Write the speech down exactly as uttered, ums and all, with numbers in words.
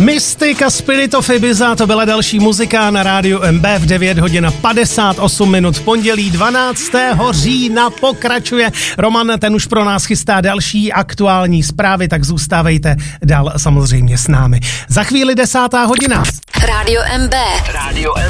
Mystic a Spirit of Ibiza, to byla další muzika na rádiu M B v devět hodin padesát osm minut pondělí dvanáctého října pokračuje. Roman, ten už pro nás chystá další aktuální zprávy, tak zůstávejte dál samozřejmě s námi. Za chvíli desátá hodina. Rádio M B. Rádio M B.